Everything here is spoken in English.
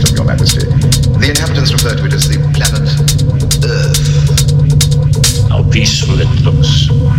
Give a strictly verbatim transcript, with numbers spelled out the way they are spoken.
system, Your Majesty. The inhabitants refer to it as the planet